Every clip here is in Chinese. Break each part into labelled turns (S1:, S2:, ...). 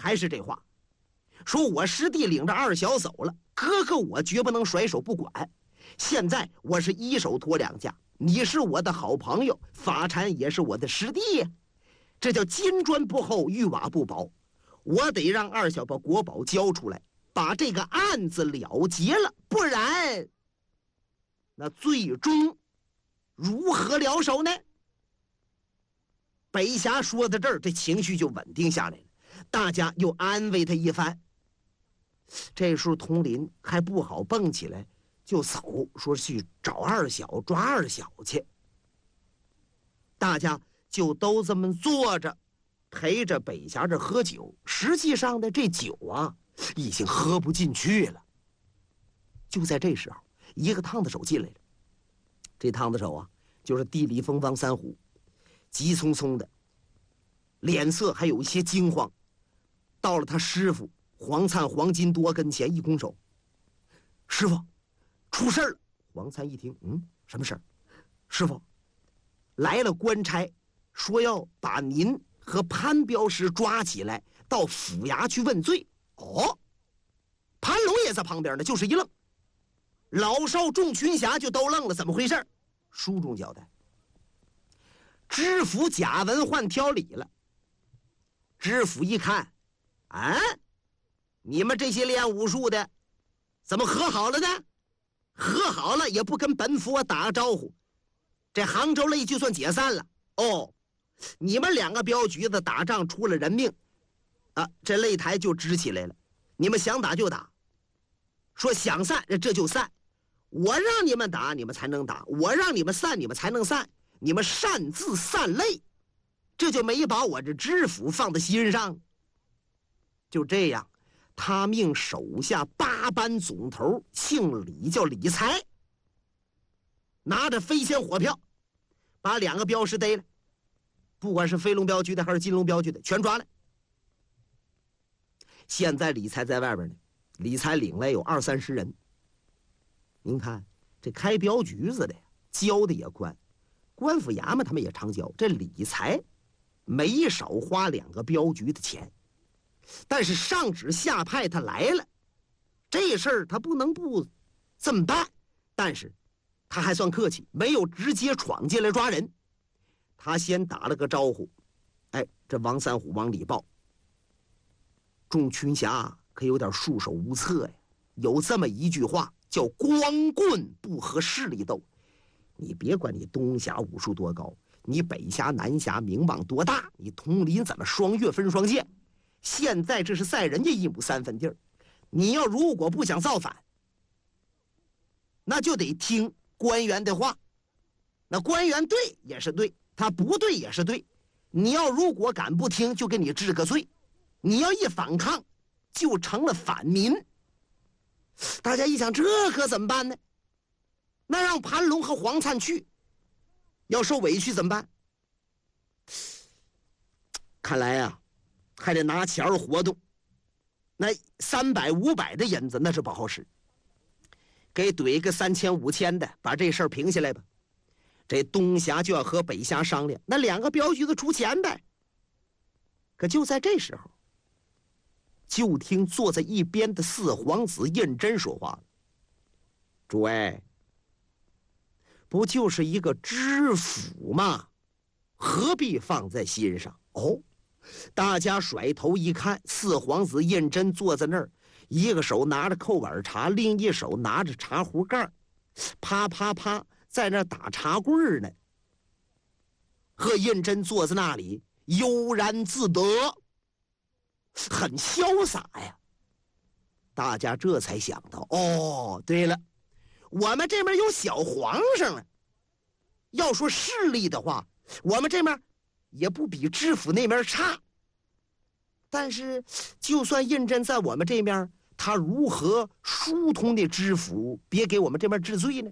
S1: 还是这话，说我师弟领着二小走了，哥哥我绝不能甩手不管。现在我是一手托两家，你是我的好朋友，法禅也是我的师弟呀，这叫金砖不厚，玉瓦不薄。我得让二小把国宝交出来，把这个案子了结了，不然那最终如何了手呢？北峡说到这儿，这情绪就稳定下来了，大家又安慰他一番。这时候佟林还不好蹦起来就走，说去找二小，抓二小去。大家就都这么坐着陪着北峡这喝酒，实际上呢，这酒啊已经喝不进去了。就在这时候，一个烫子手进来了。这烫子手啊，就是地理风王三虎，急匆匆的，脸色还有一些惊慌，到了他师傅黄灿、黄金多跟前，一拱手：“师傅，出事了！”黄灿一听，什么事儿？师傅，来了官差，说要把您和潘镖师抓起来，到府衙去问罪。哦，潘龙也在旁边呢，就是一愣。老少众群侠就都愣了，怎么回事？书中交代，知府贾文焕挑理了。知府一看，啊，你们这些练武术的，怎么和好了呢？和好了也不跟本府打个招呼，这杭州擂就算解散了。哦，你们两个镖局子打仗出了人命，啊，这擂台就支起来了。你们想打就打，说想散这就散。我让你们打，你们才能打；我让你们散，你们才能散。你们擅自散擂，这就没把我这知府放在心上。就这样，他命手下8班总头，姓李，叫李才，拿着飞仙火票，把2个镖师逮了，不管是飞龙镖局的还是金龙镖局的，全抓了。现在李才在外边呢，李才领来有20-30人。您看这开镖局子的呀，交的也宽，官府衙门他们也常交。这李才没少花2个镖局的钱，但是上旨下派他来了，这事儿他不能不这么办。但是他还算客气，没有直接闯进来抓人，他先打了个招呼。哎，这王三虎往里报，众群侠可有点束手无策呀。有这么一句话叫光棍不和势力斗。你别管你东峡武术多高，你北峡南峡名望多大，你佟林怎么双月分双线？现在这是在人家1亩3分地儿，你要如果不想造反，那就得听官员的话。那官员对也是对，他不对也是对。你要如果敢不听，就给你治个罪；你要一反抗，就成了反民。大家一想，这可怎么办呢？那让潘龙和黄灿去，要受委屈怎么办？看来啊，还得拿钱活动。那300、500的银子那是不好使，给怼个3000、5000的，把这事儿平下来吧。这东峡就要和北峡商量，那2个镖局子出钱呗。可就在这时候，就听坐在一边的四皇子胤禛说话了：“诸位，不就是一个知府吗？何必放在心上？”哦，大家甩头一看，四皇子胤禛坐在那儿，一个手拿着扣碗茶，另一手拿着茶壶盖，啪啪啪在那打茶棍呢。和胤禛坐在那里悠然自得，很潇洒呀。大家这才想到，哦，对了，我们这边有小皇上了。要说势力的话，我们这边也不比知府那边差。但是就算胤禛在我们这边，他如何疏通那知府，别给我们这边治罪呢？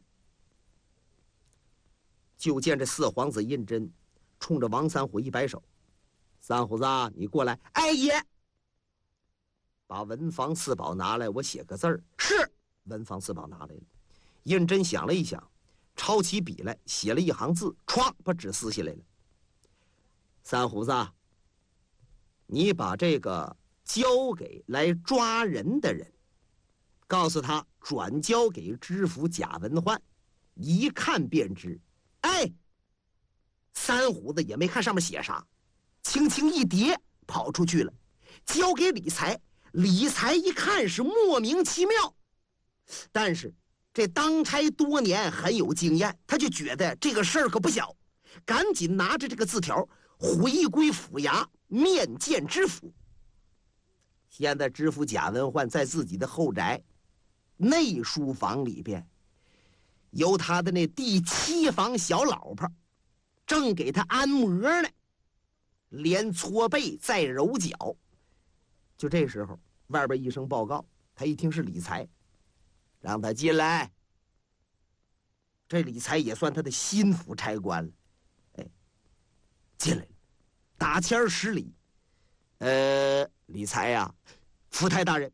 S1: 就见这四皇子胤禛冲着王三虎一摆手：“三虎子，你过来。”“哎爷！”把文房四宝拿来，我写个字儿。是。文房四宝拿来了。胤禛想了一想，抄起笔来写了一行字，歘，把纸撕下来了。“三虎子，你把这个交给来抓人的人，告诉他转交给知府贾文焕，一看便知。哎，三虎子也没看上面写啥，轻轻一叠跑出去了，交给李才。李才一看是莫名其妙，但是这当差多年很有经验，他就觉得这个事儿可不小，赶紧拿着这个字条回归府衙面见知府。现在知府贾文焕在自己的后宅内书房里边，由他的那第7房小老婆正给他按摩呢，连搓背再揉脚。就这时候，外边一声报告，他一听是李才，让他进来。这李才也算他的心腹差官了，哎，进来了，打前施礼。李才呀，福太大人，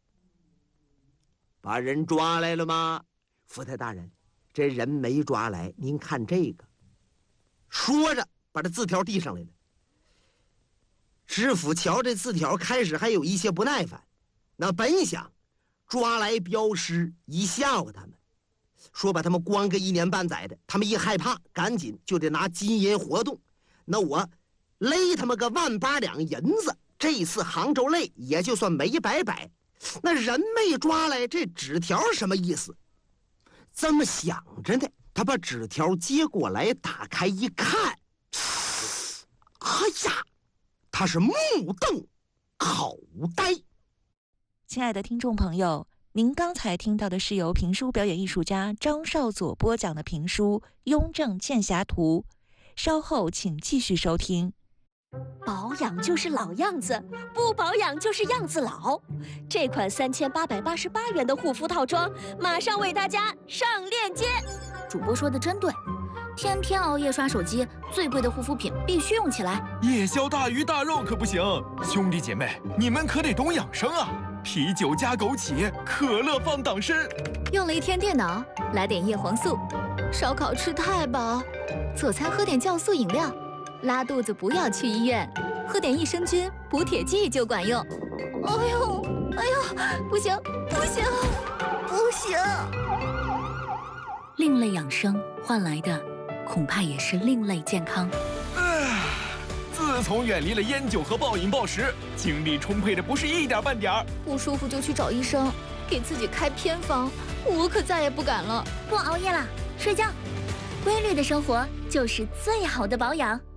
S1: 把人抓来了吗？福太大人，这人没抓来，您看这个。说着，把这字条递上来了。知府瞧这字条，开始还有一些不耐烦，那本想抓来镖师一吓唬他们，说把他们关个1年半载的，他们一害怕，赶紧就得拿金银活动。那我勒他们个1.8两银子，这一次杭州累也就算没白摆。那人没抓来，这纸条什么意思？这么想着呢，他把纸条接过来，打开一看，哎呀，他是目瞪口呆。
S2: 亲爱的听众朋友，您刚才听到的是由评书表演艺术家张少佐播讲的评书《雍正剑侠图》，稍后请继续收听。
S3: 保养就是老样子，不保养就是样子老。这款3888元的护肤套装，马上为大家上链接。
S4: 主播说的真对，天天熬夜刷手机，最贵的护肤品必须用起来。
S5: 夜宵大鱼大肉可不行，兄弟姐妹，你们可得懂养生啊！啤酒加枸杞，可乐放党参。
S4: 用了一天电脑，来点叶黄素。烧烤吃太饱，做餐喝点酵素饮料。拉肚子不要去医院，喝点益生菌补铁剂就管用。哎呦，不行，不行，不行！另类养生换来的，恐怕也是另类健康。
S5: 自从远离了烟酒和暴饮暴食，精力充沛的不是一点半点儿。
S4: 不舒服就去找医生，给自己开偏方，我可再也不敢了。
S3: 不熬夜了，睡觉。规律的生活就是最好的保养。